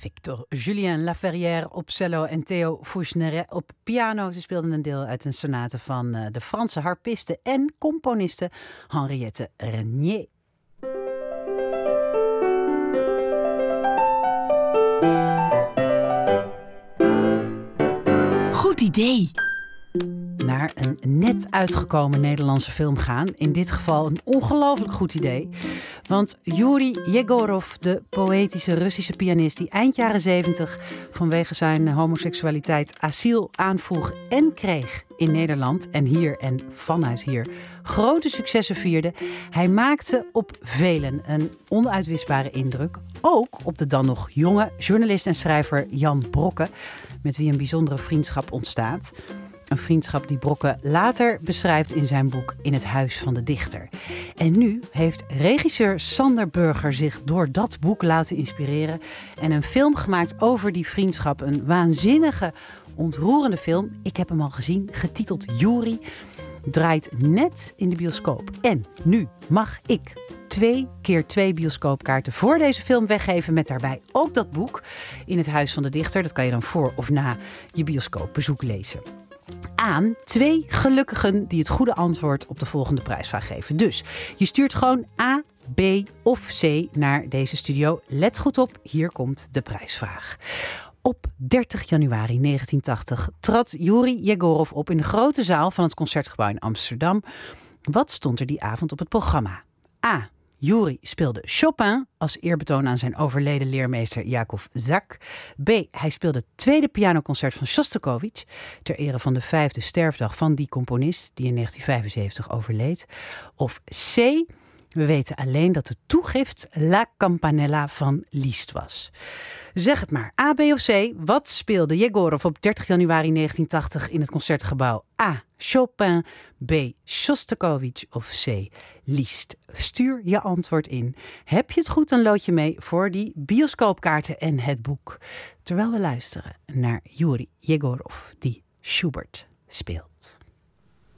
Victor Julien Laferrière op cello en Theo Fouchneret op piano. Ze speelden een deel uit een sonate van de Franse harpiste en componiste Henriette Renier. Goed idee! Naar een net uitgekomen Nederlandse film gaan. In dit geval een ongelooflijk goed idee. Want Yuri Yegorov, de poëtische Russische pianist die eind jaren 70 vanwege zijn homoseksualiteit asiel aanvroeg en kreeg in Nederland en hier en vanuit hier grote successen vierde. Hij maakte op velen een onuitwisbare indruk. Ook op de dan nog jonge journalist en schrijver Jan Brokke, met wie een bijzondere vriendschap ontstaat. Een vriendschap die Brokke later beschrijft in zijn boek In het Huis van de Dichter. En nu heeft regisseur Sander Burger zich door dat boek laten inspireren en een film gemaakt over die vriendschap. Een waanzinnige, ontroerende film. Ik heb hem al gezien, getiteld Yuri. Draait net in de bioscoop. En nu mag ik 2 keer 2 bioscoopkaarten voor deze film weggeven, met daarbij ook dat boek In het Huis van de Dichter. Dat kan je dan voor of na je bioscoopbezoek lezen. Aan 2 gelukkigen die het goede antwoord op de volgende prijsvraag geven. Dus je stuurt gewoon A, B of C naar deze studio. Let goed op, hier komt de prijsvraag. Op 30 januari 1980 trad Yuri Yegorov op in de grote zaal van het Concertgebouw in Amsterdam. Wat stond er die avond op het programma? A. Yuri speelde Chopin als eerbetoon aan zijn overleden leermeester Jakov Zak. B. Hij speelde het tweede pianoconcert van Shostakovich ter ere van de 5e sterfdag van die componist die in 1975 overleed. Of C. We weten alleen dat de toegift La Campanella van Liszt was. Zeg het maar, A, B of C. Wat speelde Yegorov op 30 januari 1980 in het Concertgebouw? A. Chopin, B. Shostakovich of C. Liszt. Stuur je antwoord in. Heb je het goed, dan lood je mee voor die bioscoopkaarten en het boek. Terwijl we luisteren naar Yuri Yegorov, die Schubert speelt.